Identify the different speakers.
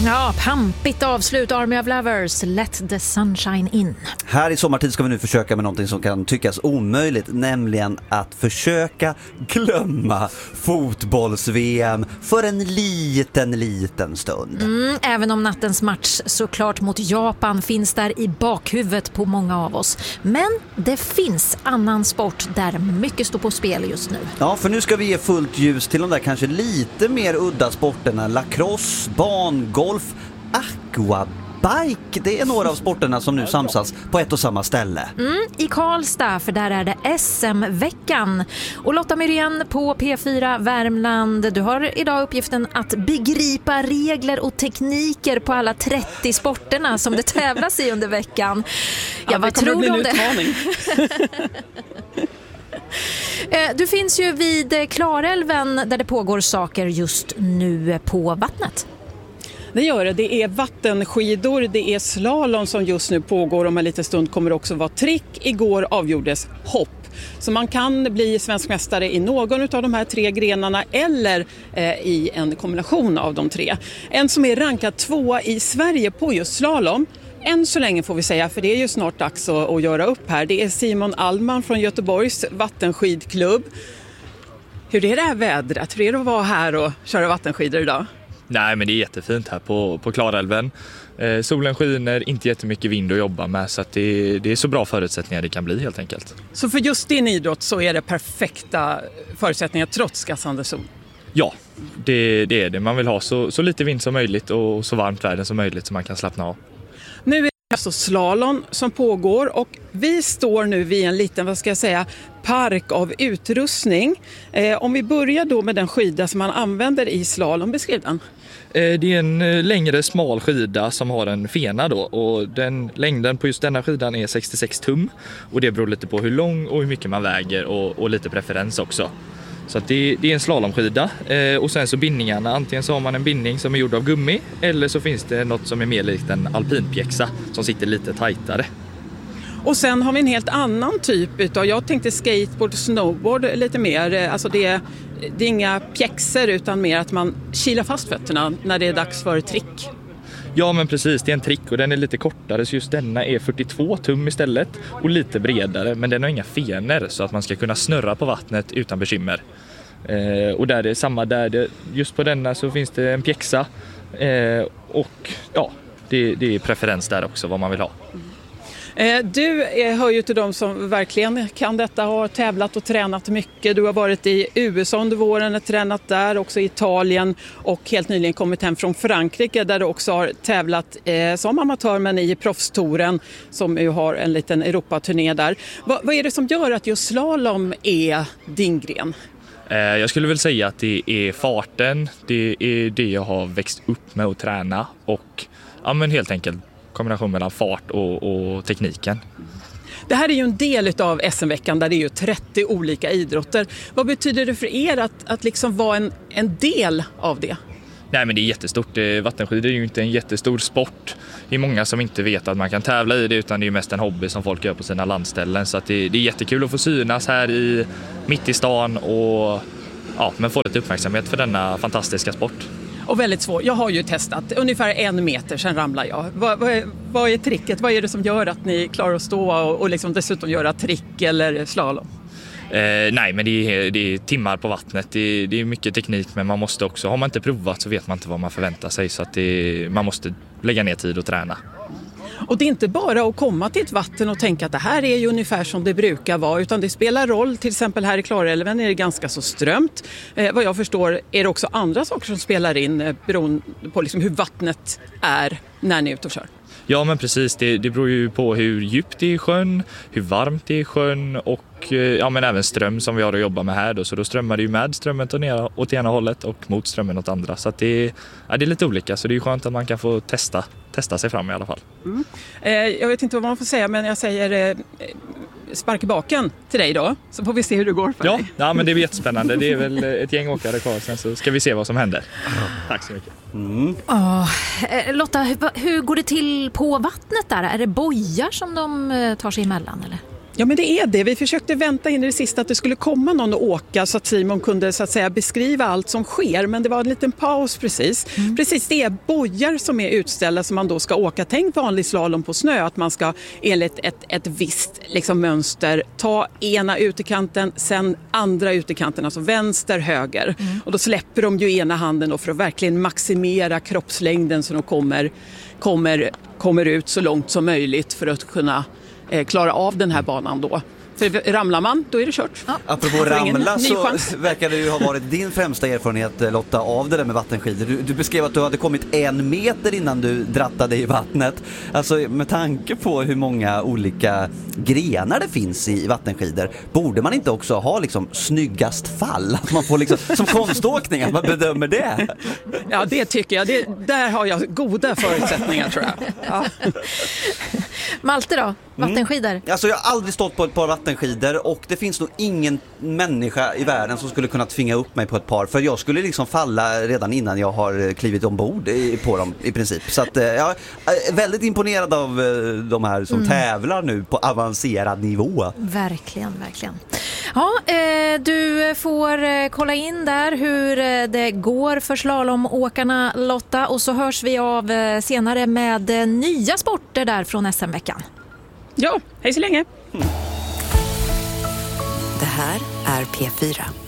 Speaker 1: Ja, pampigt avslut, Army of Lovers, Let the sunshine in.
Speaker 2: Här i sommartid ska vi nu försöka med någonting som kan tyckas omöjligt, nämligen att försöka glömma fotbolls-VM för en liten stund.
Speaker 1: Även om nattens match såklart mot Japan finns där i bakhuvudet på många av oss. Men det finns annan sport där mycket står på spel just nu.
Speaker 2: Ja, för nu ska vi ge fullt ljus till de där kanske lite mer udda sporterna. Lacrosse, bangolf, aquabike. Det är några av sporterna som nu samsas på ett och samma ställe.
Speaker 1: I Karlstad, för där är det SM-veckan. Och Lotta Myrén på P4 Värmland, du har idag uppgiften att begripa regler och tekniker på alla 30 sporterna som det tävlas i under veckan.
Speaker 3: Ja,
Speaker 1: vad tror du om det? Du finns ju vid Klarälven där det pågår saker just nu på vattnet.
Speaker 3: Det gör det. Det är vattenskidor, det är slalom som just nu pågår. Om en liten stund kommer det också vara trick. Igår avgjordes hopp. Så man kan bli svensk mästare i någon av de här 3 grenarna eller i en kombination av de 3. En som är rankad 2 i Sverige på just slalom, än så länge får vi säga, för det är ju snart dags att göra upp här. Det är Simon Allman från Göteborgs vattenskidklubb. Hur är det här vädret? Hur är det att vara här och köra vattenskidor idag?
Speaker 4: Nej, men det är jättefint här på Klarälven. Solen skiner, inte jättemycket vind att jobba med, så att det är så bra förutsättningar det kan bli helt enkelt.
Speaker 3: Så för just din idrott så är det perfekta förutsättningar trots gassande sol?
Speaker 4: Ja, det är det. Man vill ha så lite vind som möjligt och så varmt väder som möjligt så man kan slappna av.
Speaker 3: Nu är det alltså slalom som pågår och vi står nu vid en liten, park av utrustning. Om vi börjar då med den skida som man använder i slalom, beskriv den.
Speaker 4: Det är en längre smal skida som har en fena då, och längden på just denna skidan är 66 tum och det beror lite på hur lång och hur mycket man väger och lite preferens också. Så att det är en slalomskida och sen så bindningarna, antingen så har man en bindning som är gjord av gummi eller så finns det något som är mer likt en alpinpjäxa som sitter lite tajtare.
Speaker 3: Och sen har vi en helt annan typ utav, jag tänkte skateboard och snowboard lite mer, alltså det är inga pjäxor utan mer att man kilar fast fötterna när det är dags för trick.
Speaker 4: Ja, men precis, det är en trick och den är lite kortare, så just denna är 42 tum istället och lite bredare, men den har inga fenor så att man ska kunna snurra på vattnet utan bekymmer. Och där det är samma där, just på denna så finns det en pjäxa och ja, det är preferens där också vad man vill ha.
Speaker 3: Du hör ju till de som verkligen kan detta, har tävlat och tränat mycket. Du har varit i USA under våren och tränat där, också i Italien och helt nyligen kommit hem från Frankrike där du också har tävlat som amatör men i proffstouren som ju har en liten Europaturné där. Vad är det som gör att just slalom är din gren?
Speaker 4: Jag skulle väl säga att det är farten, det är det jag har växt upp med att träna och ja, men helt enkelt kombination mellan fart och tekniken.
Speaker 3: Det här är ju en del av SM-veckan där det är ju 30 olika idrotter. Vad betyder det för er att liksom vara en del av det?
Speaker 4: Nej, men det är jättestort. Vattenskidor är ju inte en jättestor sport. Det är många som inte vet att man kan tävla i det, utan det är ju mest en hobby som folk gör på sina landställen. Så att det är jättekul att få synas här mitt i stan och ja, men få lite uppmärksamhet för denna fantastiska sport.
Speaker 3: Och väldigt svår. Jag har ju testat ungefär 1 meter, sen ramlar jag. Vad är tricket? Vad är det som gör att ni klarar att stå och liksom dessutom göra trick eller slalom?
Speaker 4: Nej, men det är timmar på vattnet. Det är mycket teknik, men man måste också, har man inte provat så vet man inte vad man förväntar sig. Så att man måste lägga ner tid och träna.
Speaker 3: Och det är inte bara att komma till ett vatten och tänka att det här är ju ungefär som det brukar vara, utan det spelar roll. Till exempel här i Klarälven är det ganska så strömt. Vad jag förstår är det också andra saker som spelar in beroende på liksom hur vattnet är när ni är ute och kör.
Speaker 4: Ja, men precis. Det beror ju på hur djupt det är i sjön, hur varmt det är i sjön och ja, men även ström som vi har att jobba med här. Så då strömmar det ju med strömmen åt ena hållet och mot strömmen åt andra. Så att det är lite olika, så det är ju skönt att man kan få testa sig fram i alla fall.
Speaker 3: Mm. Jag vet inte vad man får säga, men jag säger spark i baken till dig då, så får vi se hur det går för dig.
Speaker 4: Ja, men det är jättespännande. Det är väl ett gäng åkare kvar, sen så ska vi se vad som händer. Tack så mycket.
Speaker 1: Lotta, hur går det till på vattnet där? Är det bojar som de tar sig emellan eller?
Speaker 3: Ja, men det är det. Vi försökte vänta in i det sista att det skulle komma någon och åka så att Simon kunde så att säga beskriva allt som sker. Men det var en liten paus precis. Precis, det är bojar som är utställda som man då ska åka. Tänk vanlig slalom på snö, att man ska enligt ett visst liksom, mönster ta ena ytterkanten, sen andra ytterkanten, alltså vänster, höger. Och då släpper de ju ena handen då för att verkligen maximera kroppslängden så de kommer ut så långt som möjligt för att kunna klara av den här banan då. För ramlar man, då är det kört.
Speaker 1: Ja.
Speaker 2: Apropå ramla så verkar det ju ha varit din främsta erfarenhet, Lotta, av det där med vattenskidor. Du beskrev att du hade kommit 1 meter innan du drattade i vattnet. Alltså med tanke på hur många olika grenar det finns i vattenskidor, borde man inte också ha liksom snyggast fall? Att man får liksom, som konståkning, att man bedömer det?
Speaker 3: Ja, det tycker jag. Där har jag goda förutsättningar, tror jag. Ja.
Speaker 1: Malte då? Vattenskidor?
Speaker 2: Alltså jag har aldrig stått på ett par vattenskidor och det finns nog ingen människa i världen som skulle kunna tvinga upp mig på ett par, för jag skulle liksom falla redan innan jag har klivit ombord på dem i princip. Så att jag är väldigt imponerad av de här som tävlar nu på avancerad nivå.
Speaker 1: Verkligen, verkligen. Ja, du får kolla in där hur det går för slalomåkarna, Lotta, och så hörs vi av senare med nya sporter där från SM-veckan.
Speaker 3: Ja, hej så länge!
Speaker 5: Det här är P4.